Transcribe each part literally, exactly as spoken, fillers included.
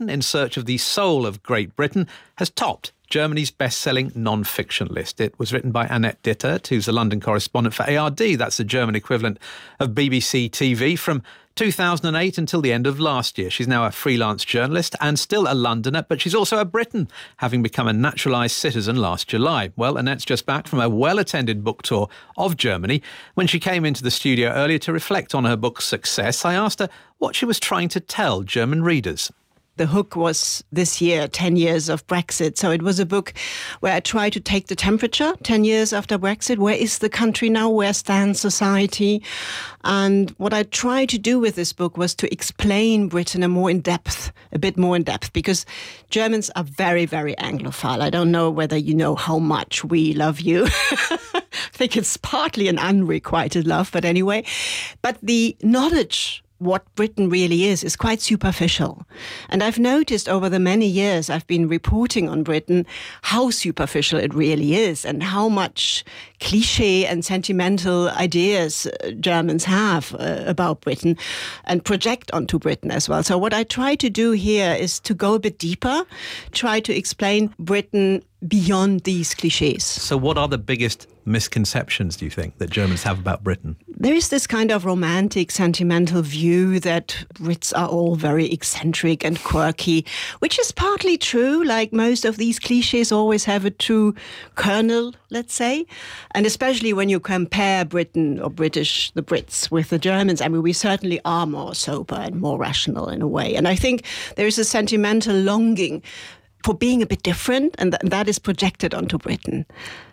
Garden in Search of the Soul of Great Britain has topped Germany's best-selling non-fiction list. It was written by Annette Dittert, who's a London correspondent for A R D. That's the German equivalent of B B C T V from two thousand eight until the end of last year. She's now a freelance journalist and still a Londoner, but she's also a Briton, having become a naturalised citizen last July. Well, Annette's just back from a well-attended book tour of Germany. When she came into the studio earlier to reflect on her book's success, I asked her what she was trying to tell German readers. The hook was this year, ten years of Brexit. So it was a book where I tried to take the temperature ten years after Brexit. Where is the country now? Where stands society? And what I tried to do with this book was to explain Britain a more in depth, a bit more in depth, because Germans are very, very Anglophile. I don't know whether you know how much we love you. I think it's partly an unrequited love, but anyway. But the knowledge what Britain really is, is quite superficial. And I've noticed over the many years I've been reporting on Britain how superficial it really is and how much cliché and sentimental ideas Germans have uh, about Britain and project onto Britain as well. So what I try to do here is to go a bit deeper, try to explain Britain beyond these cliches. So what are the biggest misconceptions, do you think, that Germans have about Britain? There is this kind of romantic, sentimental view that Brits are all very eccentric and quirky, which is partly true. Like most of these cliches always have a true kernel, let's say. And especially when you compare Britain or British, the Brits, with the Germans, I mean, we certainly are more sober and more rational in a way. And I think there is a sentimental longing for being a bit different, and th- that is projected onto Britain.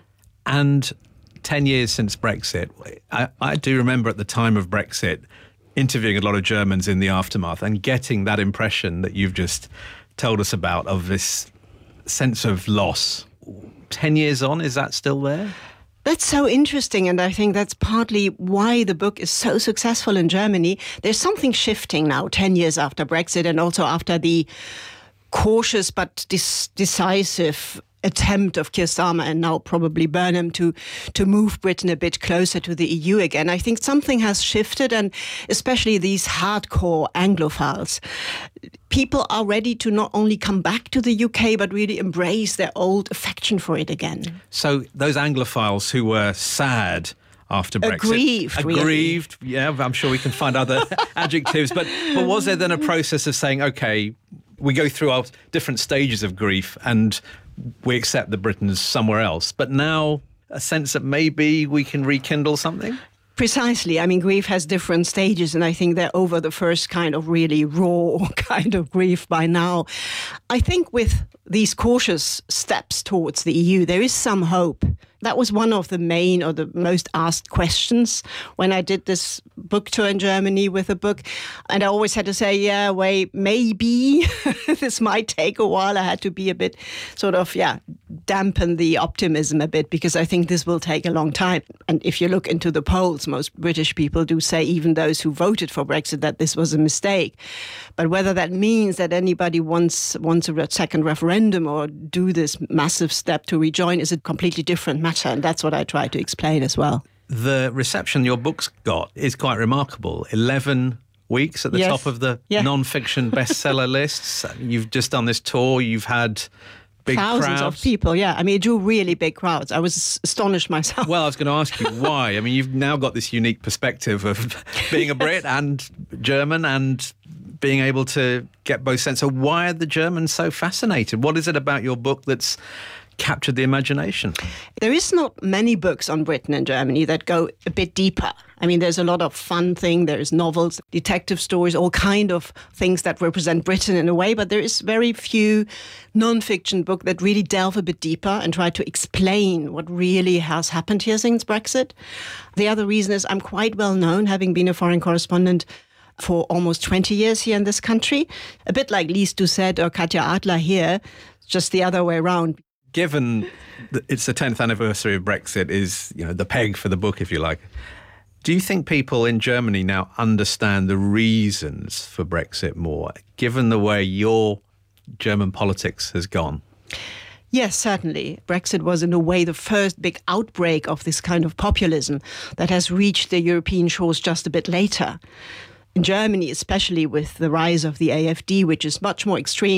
And ten years since Brexit, I, I do remember at the time of Brexit interviewing a lot of Germans in the aftermath and getting that impression that you've just told us about, of this sense of loss. Ten years on, is that still there? That's so interesting, and I think that's partly why the book is so successful in Germany. There's something shifting now, ten years after Brexit, and also after the cautious but dis- decisive attempt of Keir Starmer and now probably Burnham to to move Britain a bit closer to the E U again. I think something has shifted, and especially these hardcore Anglophiles. People are ready to not only come back to the U K, but really embrace their old affection for it again. So those Anglophiles who were sad after Brexit. Aggrieved. Aggrieved, really. yeah, I'm sure we can find other adjectives. But, but was there then a process of saying, OK, we go through our different stages of grief and we accept that Britain's somewhere else, but now a sense that maybe we can rekindle something? Precisely. I mean, grief has different stages, and I think they're over the first kind of really raw kind of grief by now. I think with these cautious steps towards the E U, there is some hope. That was one of the main or the most asked questions when I did this book tour in Germany with a book. And I always had to say, yeah, wait, maybe this might take a while. I had to be a bit sort of, yeah, dampen the optimism a bit, because I think this will take a long time. And if you look into the polls, most British people do say, even those who voted for Brexit, that this was a mistake. But whether that means that anybody wants, wants a second referendum or do this massive step to rejoin is a completely different matter. And that's what I try to explain as well. The reception your book's got is quite remarkable. eleven weeks at the yes. top of the yeah. non-fiction bestseller lists. You've just done this tour. You've had big thousands crowds of people, yeah. I mean, it drew really big crowds. I was astonished myself. Well, I was going to ask you why. I mean, you've now got this unique perspective of being a Brit and German and being able to get both sense. So why are the Germans so fascinated? What is it about your book that's captured the imagination? There is not many books on Britain and Germany that go a bit deeper. I mean, there's a lot of fun thing. There's novels, detective stories, all kind of things that represent Britain in a way. But there is very few non-fiction books that really delve a bit deeper and try to explain what really has happened here since Brexit. The other reason is I'm quite well known, having been a foreign correspondent for almost twenty years here in this country. A bit like Lise Doucet or Katja Adler here, just the other way around. Given that it's the tenth anniversary of Brexit is, you know, the peg for the book, if you like, do you think people in Germany now understand the reasons for Brexit more, given the way your German politics has gone? Yes, certainly. Brexit was in a way the first big outbreak of this kind of populism that has reached the European shores just a bit later. In Germany, especially with the rise of the A F D, which is much more extreme,